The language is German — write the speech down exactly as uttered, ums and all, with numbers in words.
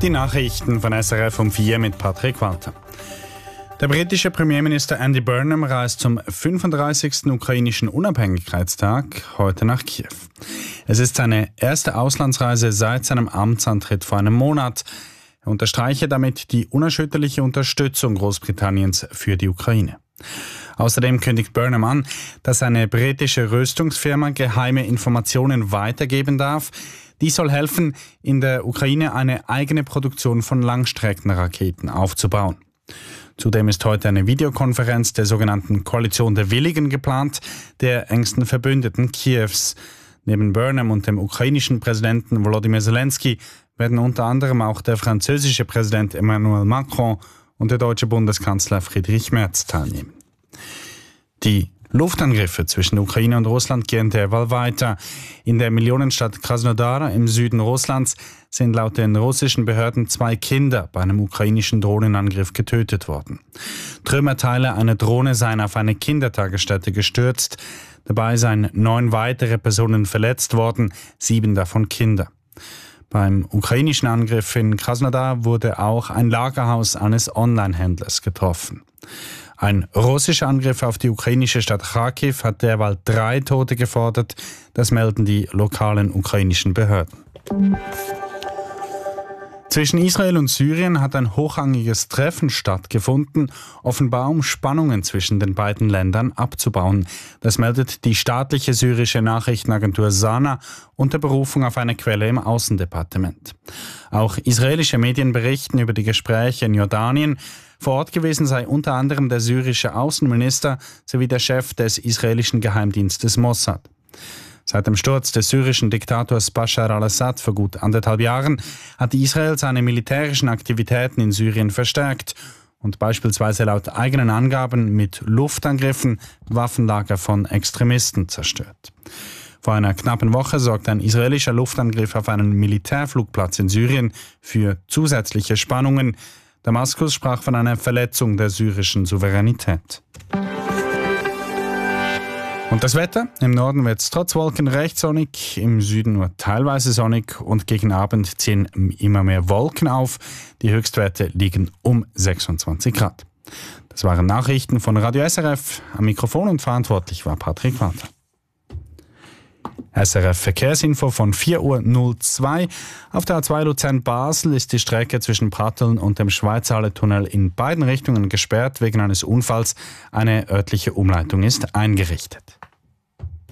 Die Nachrichten von S R F um vier mit Patrick Walter. Der britische Premierminister Andy Burnham reist zum fünfunddreißigsten ukrainischen Unabhängigkeitstag heute nach Kiew. Es ist seine erste Auslandsreise seit seinem Amtsantritt vor einem Monat. Er unterstreiche damit die unerschütterliche Unterstützung Großbritanniens für die Ukraine. Außerdem kündigt Burnham an, dass eine britische Rüstungsfirma geheime Informationen weitergeben darf. Dies soll helfen, in der Ukraine eine eigene Produktion von Langstreckenraketen aufzubauen. Zudem ist heute eine Videokonferenz der sogenannten Koalition der Willigen geplant, der engsten Verbündeten Kiews. Neben Burnham und dem ukrainischen Präsidenten Volodymyr Zelensky werden unter anderem auch der französische Präsident Emmanuel Macron und der deutsche Bundeskanzler Friedrich Merz teilnehmen. Die Luftangriffe zwischen der Ukraine und Russland gehen derweil weiter. In der Millionenstadt Krasnodar im Süden Russlands sind laut den russischen Behörden zwei Kinder bei einem ukrainischen Drohnenangriff getötet worden. Trümmerteile einer Drohne seien auf eine Kindertagesstätte gestürzt. Dabei seien neun weitere Personen verletzt worden, sieben davon Kinder. Beim ukrainischen Angriff in Krasnodar wurde auch ein Lagerhaus eines Online-Händlers getroffen. Ein russischer Angriff auf die ukrainische Stadt Kharkiv hat derweil drei Tote gefordert. Das melden die lokalen ukrainischen Behörden. Zwischen Israel und Syrien hat ein hochrangiges Treffen stattgefunden, offenbar um Spannungen zwischen den beiden Ländern abzubauen. Das meldet die staatliche syrische Nachrichtenagentur Sana unter Berufung auf eine Quelle im Außendepartement. Auch israelische Medien berichten über die Gespräche in Jordanien. Vor Ort gewesen sei unter anderem der syrische Außenminister sowie der Chef des israelischen Geheimdienstes Mossad. Seit dem Sturz des syrischen Diktators Bashar al-Assad vor gut anderthalb Jahren hat Israel seine militärischen Aktivitäten in Syrien verstärkt und beispielsweise laut eigenen Angaben mit Luftangriffen Waffenlager von Extremisten zerstört. Vor einer knappen Woche sorgte ein israelischer Luftangriff auf einen Militärflugplatz in Syrien für zusätzliche Spannungen. Damaskus sprach von einer Verletzung der syrischen Souveränität. Und das Wetter? Im Norden wird es trotz Wolken recht sonnig, im Süden nur teilweise sonnig und gegen Abend ziehen immer mehr Wolken auf. Die Höchstwerte liegen um sechsundzwanzig Grad. Das waren Nachrichten von Radio S R F. Am Mikrofon und verantwortlich war Patrick Walter. S R F Verkehrsinfo von vier Uhr null zwei. Auf der A zwei Luzern-Basel ist die Strecke zwischen Pratteln und dem Schweizhalle-Tunnel in beiden Richtungen gesperrt wegen eines Unfalls. Eine örtliche Umleitung ist eingerichtet.